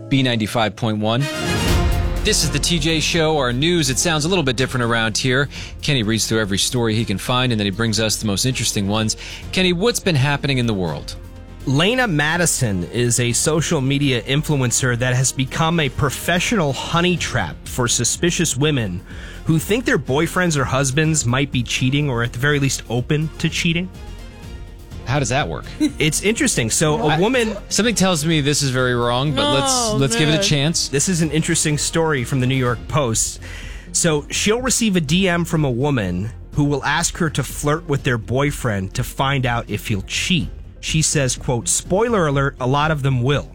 B95.1. This is the TJ Show, our news. It sounds a little bit different around here. Kenny reads through every story he can find, and then he brings us the most interesting ones. Kenny, what's been happening in the world? Lena Madison is a social media influencer that has become a professional honey trap for suspicious women who think their boyfriends or husbands might be cheating, or at the very least open to cheating. How does that work? It's interesting. So a woman... Something tells me this is very wrong, but let's give it a chance. This is an interesting story from the New York Post. So she'll receive a DM from a woman who will ask her to flirt with their boyfriend to find out if he'll cheat. She says, quote, "Spoiler alert, a lot of them will."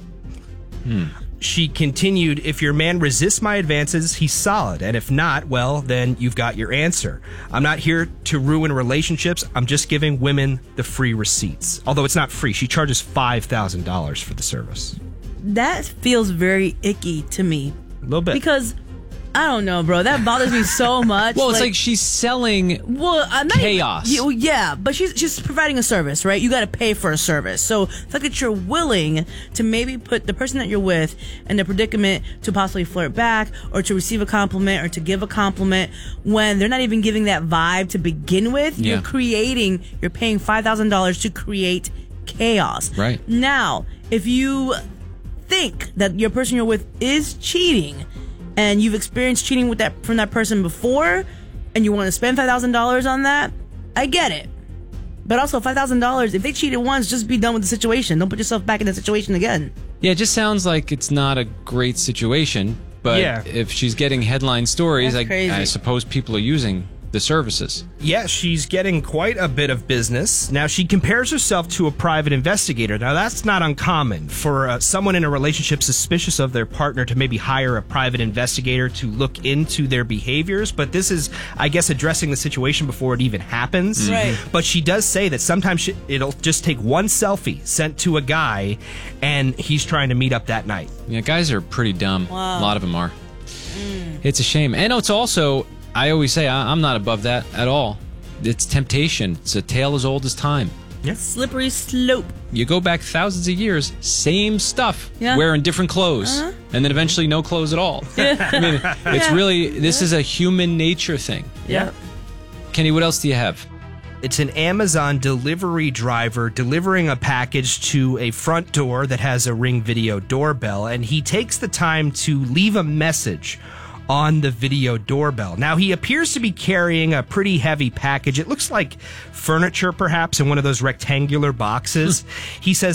She continued, "If your man resists my advances, he's solid. And if not, well, then you've got your answer. I'm not here to ruin relationships. I'm just giving women the free receipts." Although it's not free. She charges $5,000 for the service. That feels very icky to me. A little bit. Because, I don't know, bro. That bothers me so much. Well, it's like she's selling chaos. Yeah, but she's providing a service, right? You got to pay for a service. So the fact that you're willing to maybe put the person that you're with in the predicament to possibly flirt back or to receive a compliment or to give a compliment when they're not even giving that vibe to begin with, you're paying $5,000 to create chaos. Right. Now, if you think that your person you're with is cheating, and you've experienced cheating from that person before, and you want to spend $5,000 on that, I get it. But also, $5,000, if they cheated once, just be done with the situation. Don't put yourself back in that situation again. Yeah, it just sounds like it's not a great situation. But if she's getting headline stories, I suppose people are using the services. Yeah, she's getting quite a bit of business. Now, she compares herself to a private investigator. Now, that's not uncommon for someone in a relationship suspicious of their partner to maybe hire a private investigator to look into their behaviors. But this is, I guess, addressing the situation before it even happens. Right. But she does say that sometimes it'll just take one selfie sent to a guy, and he's trying to meet up that night. Yeah, guys are pretty dumb. Wow. A lot of them are. It's a shame. And it's also... I always say I'm not above that at all. It's temptation. It's a tale as old as time. Yeah. Slippery slope. You go back thousands of years, same stuff, wearing different clothes, and then eventually no clothes at all. I mean, it's really, this is a human nature thing. Yeah. Kenny, what else do you have? It's an Amazon delivery driver delivering a package to a front door that has a Ring video doorbell, and he takes the time to leave a message on the video doorbell. Now, he appears to be carrying a pretty heavy package. It looks like furniture, perhaps, in one of those rectangular boxes. He says